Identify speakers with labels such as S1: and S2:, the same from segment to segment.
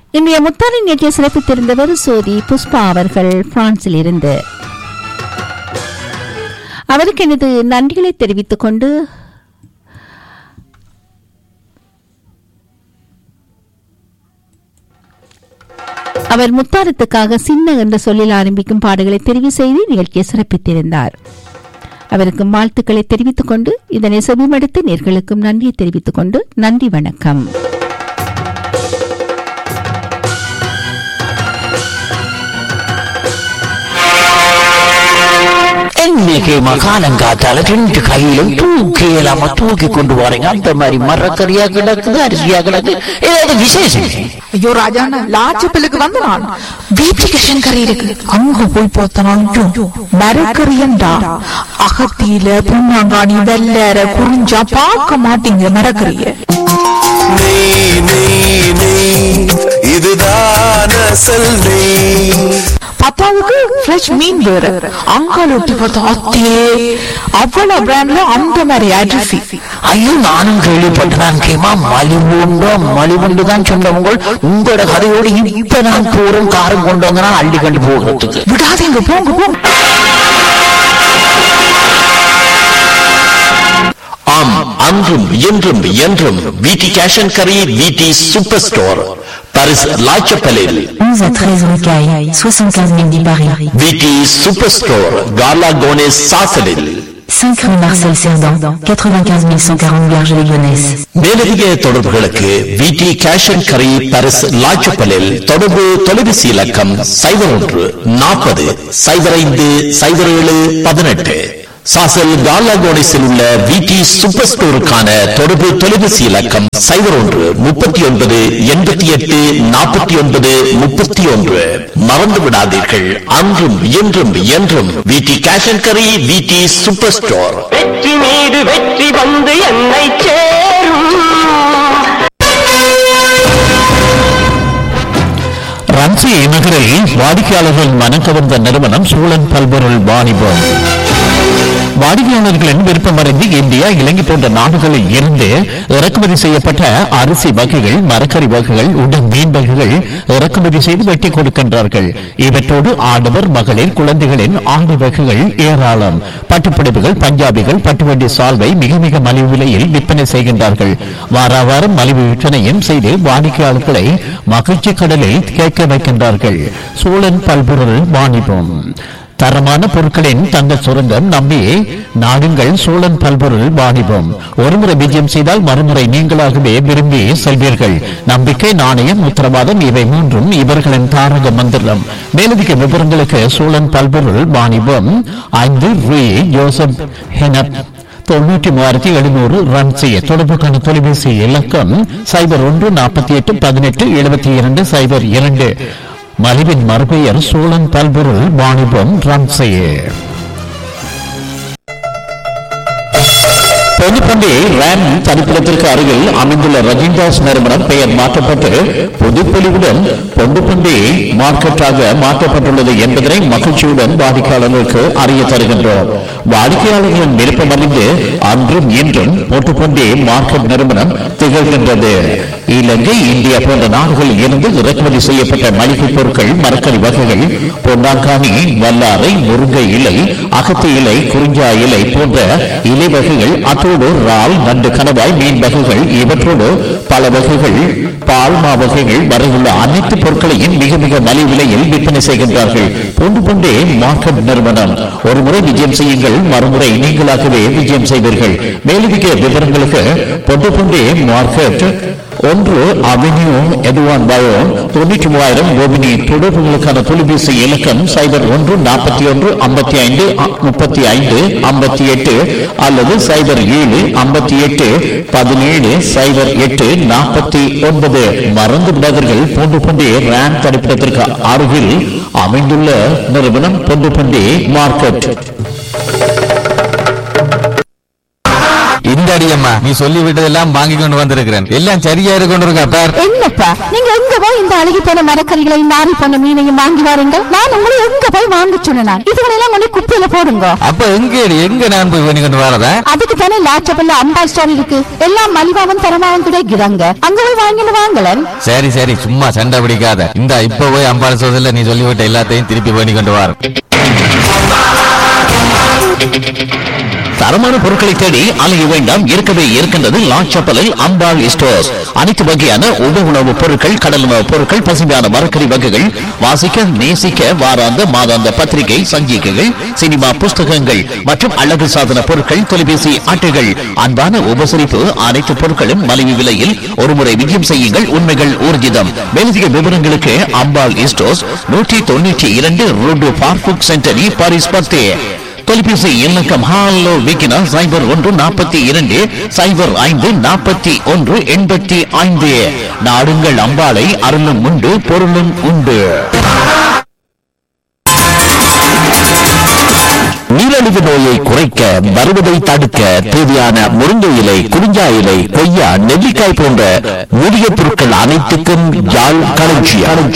S1: இன்றைய முத்தாரின் நிகழ்ச்சியை சிறப்பித்திருந்தவர் சோதி புஷ்பா அவர்கள் பிரான்சில் இருந்து. அவருக்கு எனது நன்றிகளை தெரிவித்துக் கொண்டு அவர் முத்தாரத்துக்காக சின்ன என்ற சொல்லில் ஆரம்பிக்கும் பாடல்களை தெரிவு செய்து நிகழ்ச்சியை சிறப்பித்திருந்தார். அவருக்கு வாழ்த்துக்களை தெரிவித்துக் கொண்டு இதனை செவிமடுத்து நேர்களுக்கும் நன்றியை தெரிவித்துக் கொண்டு நன்றி, வணக்கம்.
S2: இன்னைக்கு மகாலங்காத்தால 2 கையிலும் தூக்கியலாம தூக்கி கொண்டு வரீங்க. அந்த மாதிரி மரக்கறியா கிடக்குது, அரிசியா கிடக்கு, ஏதாவது விசேஷம்?
S3: ஐயோ ராஜாண்ணா, லாச்சப்பிலுக்கு வந்து நான் வீட்டுக்கு கறி இருக்கு, அங்க போய் பார்த்தனாலும் மரக்கறியண்டா அகத்தியில புண்ணாங்காணி வெள்ளற குறிஞ்சா பார்க்க மாட்டீங்க மரக்கறிய.
S4: இதுதான் அசல் நெய்.
S3: பத்தாவுக்கு ஃப்ரெஷ் மீன் வேற, அங்கால ஒட்டி பார்த்தா அத்தே அவ்வளவு பிராண்ட்ல அந்த மாதிரி அரிசி.
S2: ஐயோ, நானும் கேள்விப்பட்டேன். கேமா மலிவுண்டு தான் சொன்னவங்க. உங்களோட கதையோடு இப்ப நான் போறோம், காரம் கொண்டு வந்தா அள்ளி கண்டு போகிறதுக்கு
S3: விடாதீங்க, போங்க போங்க.
S4: ஆம், அன்றும் இன்றும் என்றும் வீட்டி cash and curry, வீட்டி super store, Paris லாச்சப்பலில்
S5: 11 à 13 Rocaille, 75 010 Paris.
S4: வீட்டி சூப்பர் ஸ்டோர், கார்லா கோனேஸ் சாசலில்
S5: 5 rue Marcel Cerdan, 95 140 Garges-les-Gonesse.
S4: மேலதிக தொடர்புகளுக்கு வீட்டி கேஷ் அண்ட் கரி, பாரிஸ் லாச்சப்பலில் தொடர்பு தொலைபேசி இலக்கம் 01 40 05 07 18. சாசல் கார்லா கோனேஸில் உள்ள வீட்டி சூப்பர் ஸ்டோருக்கான தொடர்பு தொலைபேசி இலக்கம் 01 39 88 49 31. மறந்து விடாதீர்கள், அன்றும் இன்றும் என்றும் வீட்டி cash and curry, வீட்டி super store.
S6: வெற்றி மீது வெற்றி வந்து என்னை சேரும்.
S2: ரன்சி நகரில் வாடிக்கையாளர்கள் மனக்கவர்ந்த நிறுவனம் சூழன் பல்பொருள் வாணிபம். வாடிக்கையாளர்களின் விருப்பமறிந்து இந்தியா, இலங்கை போன்ற நாடுகளில் இருந்து இறக்குமதி செய்யப்பட்ட அரிசி வகைகள், மரக்கறி வகைகள், உடன் மீன் வகைகள் இறக்குமதி செய்து வெட்டி கொடுக்கின்றார்கள். இவற்றோடு ஆடவர், மகளிர், குழந்தைகளின் ஆண்டு வகைகள் ஏராளம். பட்டுப்புடவைகள், பஞ்சாபிகள், பட்டுவண்டி சால்வை மிக மிக மலிவு விலையில் விற்பனை செய்கின்றார்கள். வார வாரம் மலிவு விற்பனையும் செய்து வாடிக்கையாளர்களை மகிழ்ச்சி கடலில் கேட்க வைக்கின்றார்கள். சூழன் பல்பொருள் வாணிபம். தரமான பொருட்களின் தங்க சுரங்கம் நம்பி நாடுங்கள் சோழன் பல்பொருள் வாணிபம். ஒருமுறை விஜயம் செய்தால் மறுமுறை நீங்களாகவே விரும்பி செல்வீர்கள். நம்பிக்கை, நாணயம், உத்தரவாதம் இவை மூன்றும் இவர்களின் தாரக மந்திரம். மேலதிக விவரங்களுக்கு சோழன் பல்பொருள் வாணிபம் 5 ரூ ஜோசப் ஹெனப் 93,700 ரன் செய்ய தொடர்புக்கான தொலைபேசி இலக்கம் 01 48 18 72 02. மலிவின் மறுபெயர் சோழன் பல்பொருள் வாணிபம் ரன்சையே. பொதுப்பண்டி ரேம் தனிப்பிடத்திற்கு அருகில் அமைந்துள்ள ரஜினிதாஸ் நிறுவனம் பெயர் மாற்றப்பட்டு புதுப்பொலிவுடன் பொதுப்பண்டி மார்க்கெட்டாக மாற்றப்பட்டுள்ளது என்பதனை மகிழ்ச்சியுடன் வாடிக்கையாளர்களுக்கு அறிய தருகின்றோம். வாடிக்கையாளர்களின் விருப்பம் அறிந்து அன்றும் இன்றும் பொதுப்பண்டி மார்க்கெட் நிறுவனம் திகழ்கின்றது. இலங்கை, இந்தியா போன்ற நாடுகளில் இருந்து இறக்குமதி செய்யப்பட்ட மளிகை பொருட்கள், மரக்கறி வகைகள், பொன்னாங்கானி, வல்லாரை, முருங்கை இலை, அகத்தி இலை, குறிஞ்சா இலை போன்ற இலை வகைகள், அத்தோடு இறால், நண்டு, கணவாய், மீன் வகைகள் இவற்றோடு பல வகைகள், பால்மா வகைகள் வரையுள்ள அனைத்து பொருட்களையும் மிக மிக மலிவு விலையில் விற்பனை செய்கின்றார்கள். பொண்டு பொண்டே மார்க்கெட் நிறுவனம். ஒரு முறை விஜயம் செய்யுங்கள், மறுமுறை நீங்களாகவே விஜயம் செய்வீர்கள். மேலதிக விவரங்களுக்கு பொண்டு பொண்டே மார்க்கெட் 1 அவென்யூ எதுவான் பயோ 93,000 கோபினி. தொடர்புகளுக்கான தொலைபேசி இலக்கம் 01 41 55 35 58 அல்லது 07 58 17 08 49. மறந்து விடாதீர்கள், பொண்டு பண்டி ரேம் தடுப்பிடத்திற்கு அருகில் அமைந்துள்ள நிறுவனம் பொண்டு பண்டி மார்க்கெட். இந்த
S7: அம்மா, நீ சொல்லி விட்டதெல்லாம் வாங்கி கொண்டு வந்திருக்கிறேன். எல்லாம் சரியா இருக்கொண்டிருக்கா பார்.
S1: என்னப்பா நீங்க எங்க போய் இந்த அழுகி போன மரக்கறிகளையும் நாரி போன மீனையும் வாங்கி வாருங்க. நான் உங்களை எங்க போய் வாங்க சொன்னேன். இதுகளெல்லாம் கொண்டு குப்பையில போடுங்க.
S7: அப்ப எங்க நான் போய் பண்ணி கொண்டு வரதா?
S1: அதுக்கு தானே லாச்சபல்ல அம்பா ஸ்டோர் இருக்கு. எல்லாம் மலிவாவும் தரமாவும் கிடைக்குதாங்க. அங்க போய் வாங்கிட்டு வாங்கலன்.
S7: சரி சரி, சும்மா சண்டை பிடிக்காத. இந்த இப்ப போய் அம்பாள் சோதல நீ சொல்லிவிட்ட எல்லாத்தையும் திருப்பி பண்ணி கொண்டு வர.
S2: தரமான பொருட்களை தேடி அலைய வேண்டாம். இருக்கவே இருக்கின்றது லாச்சப்பலில் அம்பாள் ஸ்டோர்ஸ். அனைத்து வகையான உப உணவுப் பொருட்கள், கடல் உணவுப் பொருட்கள், பசுமையான மரக்கறி வகைகள், வாசிக்க நேசிக்க வாராந்த மாதாந்த பத்திரிகை சஞ்சிகைகள், சினிமா புஸ்தகங்கள் மற்றும் அழகு சாதன பொருட்கள், தொலைபேசி அட்டைகள். அன்பான உபசரிப்பு. அனைத்து பொருட்களும் மலிவு விலையில். ஒருமுறை விஜயம் செய்யுங்கள், உண்மைகள் ஊர்ஜிதம். மேலதிக விவரங்களுக்கு அம்பாள் ஸ்டோர்ஸ் 192 ரோடு பார்புக் சென்டரி பாரிஸ் 10. தொலைபேசி இலக்கம் ஹாலோ விக்கினா 0142054185. நாடுங்கள் அம்பாளை, அருளும் உண்டு பொருளும் உண்டு.
S4: நீரிழிவு நோயை குறைக்க, வருவதை தடுக்க தேவையான முருங்கை இலை, குறிஞ்சா இலை, கொய்யா, நெல்லிக்காய் போன்ற மூலிகை பொருட்கள் அனைத்துக்கும் யாழ் களஞ்சியம்.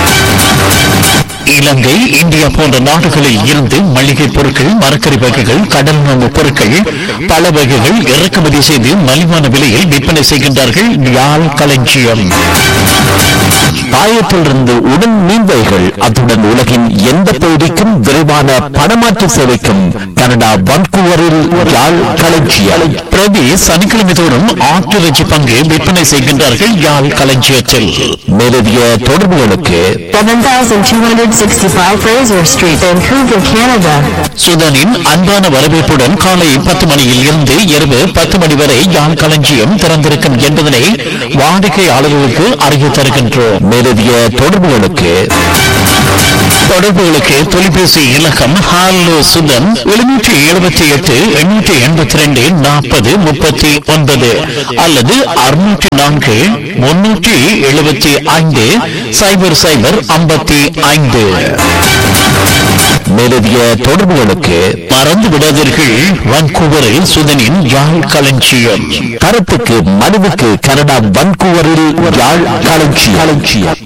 S2: இலங்கை, இந்தியா போன்ற நாடுகளில் இருந்து மளிகை பொருட்கள், மரக்கறி வகைகள், கடல் உணவு பொருட்கள், பல வகைகள் இறக்குமதி செய்து மலிவான விலையில் விற்பனை செய்கின்றார்கள். யாழ் களஞ்சியம்.
S4: பாயத்திலிருந்து உடன் மீன்வைகள், அத்துடன் உலகின் எந்த பகுதிக்கும் விரைவான பணமாற்று சேவைக்கும் கனடா வன்கூவரில் யாழ் களஞ்சியம்.
S2: பிரதி சனிக்கிழமை தோறும் ஆட்டிறைச்சி பங்கு விற்பனை செய்கின்றார்கள் யாழ் களஞ்சியத்தில்.
S4: மேலதிக தொடர்புகளுக்கு
S5: 7265 Fraser Street, Vancouver, Canada.
S2: சுதனின் அன்பான வரவேற்புடன் காலை 10 மணியில் இருந்து இரவு 10 மணி வரை யாழ் களஞ்சியம் திறந்திருக்கும் என்பதனை வாடிக்கையாளர்களுக்கு அறிவித்து தருகின்றோம்.
S4: மேலதிக தொடர்புகளுக்கு
S2: தொலைபேசி இலக்கம் ஹாலோ சுதன் 778 882 40 39 அல்லது 604 375 0055.
S4: மேலதிக தொடர்புகளுக்கு
S2: மறந்து விடாதீர்கள், வான்கூவரில் சுதனின் யாழ் களஞ்சியம்.
S4: கருத்துக்கு மனுவுக்கு கனடா வன்கூவரில் யாழ் களஞ்சியம்.